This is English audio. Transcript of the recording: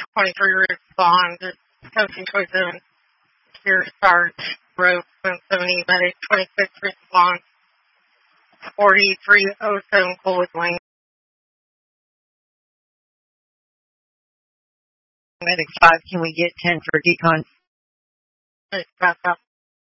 23 respond. Coaching 27. Here, Sarge, Road 170, Medic 26 respond. 4307, Coolwood Lane. Medic 5, can we get 10 for decon? Medic back up.